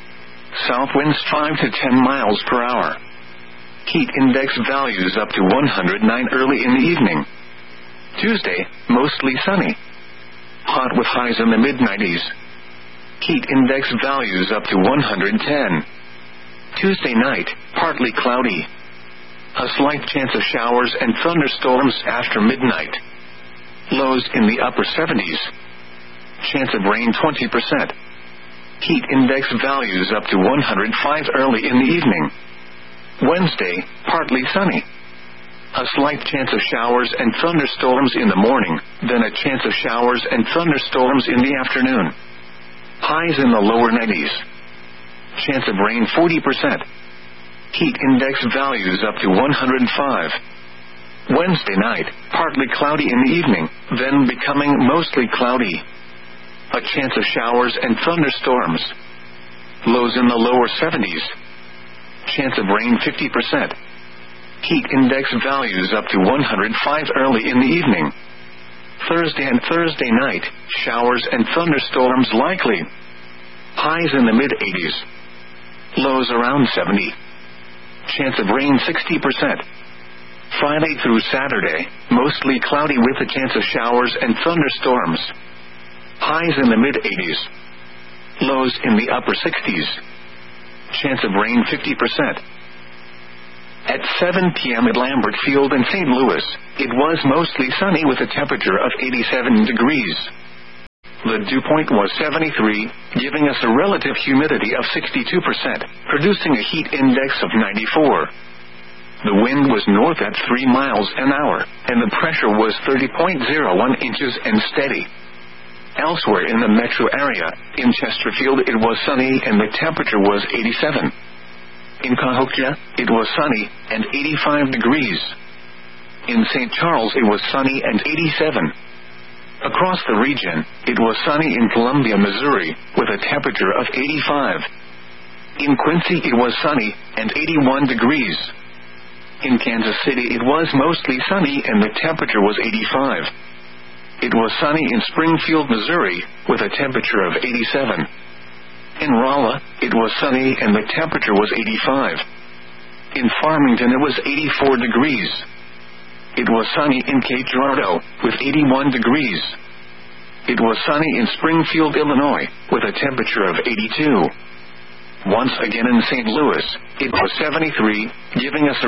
South winds five to ten miles per hour. Heat index values up to one hundred nine early in the evening. Tuesday, mostly sunny. Hot with highs in the mid nineties. Heat index values up to one hundred ten. Tuesday night, partly cloudy. A slight chance of showers and thunderstorms after midnight. Lows in the upper seventies. Chance of rain twenty percent. Heat index values up to one hundred five early in the evening. Wednesday, partly sunny. A slight chance of showers and thunderstorms in the morning, then a chance of showers and thunderstorms in the afternoon. Highs in the lower nineties. Chance of rain forty percent. Heat index values up to one hundred five. Wednesday night, partly cloudy in the evening, then becoming mostly cloudy. A chance of showers and thunderstorms. Lows in the lower seventies. Chance of rain fifty percent. Heat index values up to one hundred five early in the evening. Thursday and Thursday night, showers and thunderstorms likely. Highs in the mid eighties. Lows around seventy. Chance of rain sixty percent. Friday through Saturday, mostly cloudy with a chance of showers and thunderstorms. Highs in the mid eighties. Lows in the upper sixties. Chance of rain fifty percent. At At seven p.m. at Lambert Field in Saint Louis, it was mostly sunny with a temperature of eighty-seven degrees. The dew point was seventy-three, giving us a relative humidity of sixty-two percent, producing a heat index of ninety-four. The wind was north at three miles an hour, and the pressure was thirty point zero one inches and steady. Elsewhere in the metro area, in Chesterfield it was sunny and the temperature was eighty-seven. In Cahokia, it was sunny and eighty-five degrees. In Saint Charles it was sunny and eighty-seven. Across the region, it was sunny in Columbia, Missouri, with a temperature of eighty-five. In Quincy it was sunny and eighty-one degrees. In Kansas City it was mostly sunny and the temperature was eighty-five. It was sunny in Springfield, Missouri, with a temperature of eighty-seven. In Rolla, it was sunny and the temperature was eighty-five. In Farmington it was eighty-four degrees. It was sunny in Cape Girardeau, with eighty-one degrees. It was sunny in Springfield, Illinois, with a temperature of eighty-two. Once again in Saint Louis, it was seventy-three, giving us a